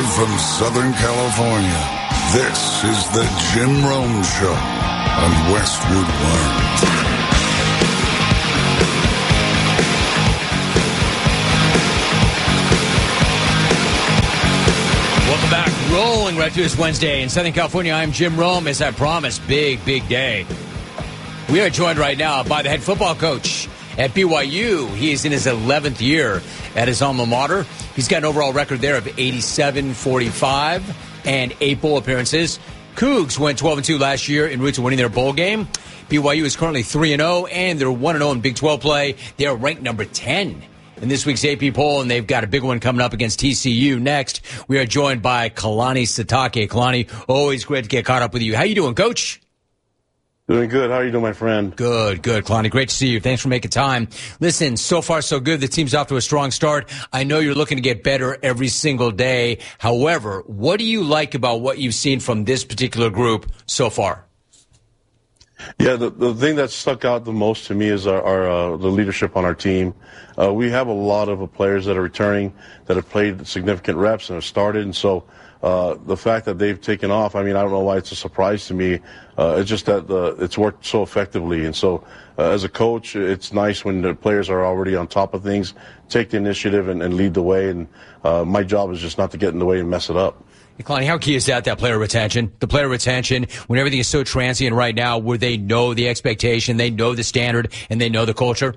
Live from Southern California, this is the Jim Rome Show on Westwood One. Welcome back. Rolling right through this Wednesday in Southern California. I'm Jim Rome. As I promised, big day. We are joined right now by the head football coach at BYU. He is in his 11th year at his alma mater. He's got an overall record there of 87-45 and 8 bowl appearances. Cougs went 12-2 last year en route to winning their bowl game. BYU is currently 3-0, and they're 1-0 in Big 12 play. They are ranked number 10 in this week's AP poll, and they've got a big one coming up against TCU next. We are joined by Kalani Sitake. Kalani, always great to get caught up with you. How you doing, Coach? Doing good. How are you doing, my friend? Good, Kalani. Great to see you. Thanks for making time. Listen, so far so good. The team's off to a strong start. I know you're looking to get better every single day. However, what do you like about what you've seen from this particular group so far? Yeah, the thing that stuck out the most to me is our the leadership on our team. We have a lot of players that are returning, that have played significant reps and have started, and so the fact that they've taken off, I mean, I don't know why it's a surprise to me. It's just that it's worked so effectively. And so as a coach, it's nice when the players are already on top of things, take the initiative and lead the way. And my job is just not to get in the way and mess it up. Hey, Kalani, how key is that player retention? The player retention, when everything is so transient right now, where they know the expectation, they know the standard, and they know the culture?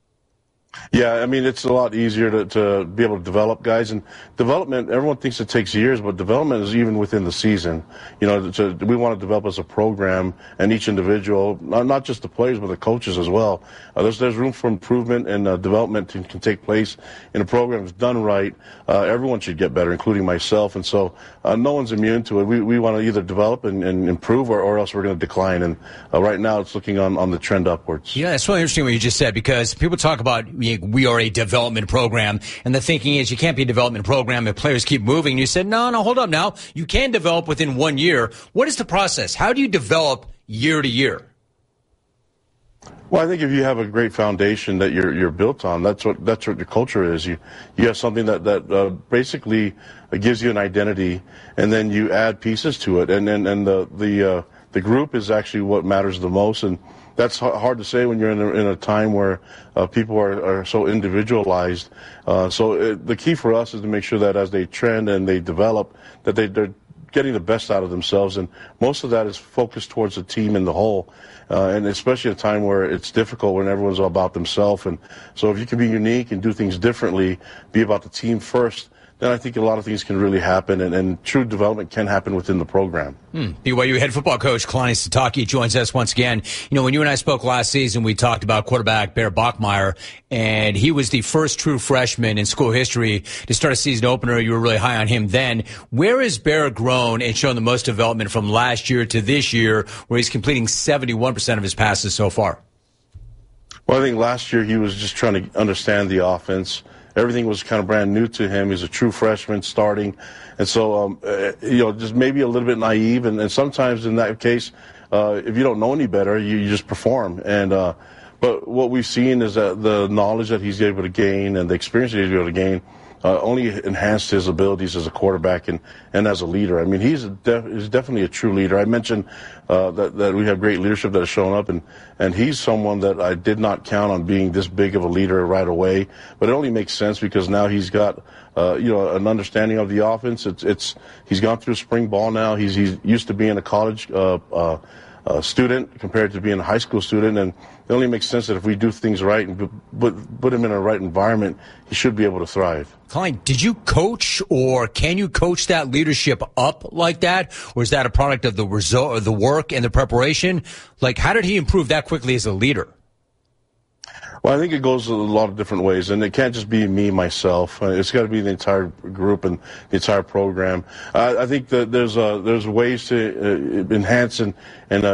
Yeah, I mean, it's a lot easier to be able to develop guys. And development, everyone thinks it takes years, but development is even within the season. You know, we want to develop as a program, and each individual, not just the players, but the coaches as well. There's room for improvement, and development can take place in a program that's done right. Everyone should get better, including myself. And so no one's immune to it. We want to either develop and improve, or else we're going to decline. And right now it's looking on the trend upwards. Yeah, it's really interesting what you just said, because people talk about we are a development program, and the thinking is you can't be a development program if players keep moving. And you said, no, hold up now. You can develop within 1 year. What is the process? How do you develop year to year? Well, I think if you have a great foundation that you're built on, that's what your culture is. You have something that basically gives you an identity, and then you add pieces to it, and the group is actually what matters the most. And that's hard to say when you're in a time where people are so individualized. So the key for us is to make sure that as they trend and they develop, that they're getting the best out of themselves. And most of that is focused towards the team in the whole. And especially at a time where it's difficult, when everyone's all about themselves. And so if you can be unique and do things differently, be about the team first, then I think a lot of things can really happen, and true development can happen within the program. BYU head football coach Kalani Sitake joins us once again. You know, when you and I spoke last season, we talked about quarterback Bear Bachmeier, and he was the first true freshman in school history to start a season opener. You were really high on him then. Where has Bear grown and shown the most development from last year to this year, where he's completing 71% of his passes so far? Well, I think last year he was just trying to understand the offense. Everything was kind of brand new to him. He's a true freshman starting. And so, just maybe a little bit naive. And sometimes in that case, if you don't know any better, you just perform. And but what we've seen is that the knowledge that he's able to gain and the experience that he's able to gain only enhanced his abilities as a quarterback and as a leader. I mean, he's definitely a true leader. I mentioned that we have great leadership that has shown up, and he's someone that I did not count on being this big of a leader right away. But it only makes sense because now he's got an understanding of the offense. He's gone through spring ball now. He's used to being a college student compared to being a high school student, and it only makes sense that if we do things right and put him in a right environment, he should be able to thrive. Kalani, did you coach, or can you coach that leadership up like that, or is that a product of the result, of the work and the preparation? Like, how did he improve that quickly as a leader? Well, I think it goes a lot of different ways, and it can't just be me, myself. It's got to be the entire group and the entire program. I think that there's ways to enhance and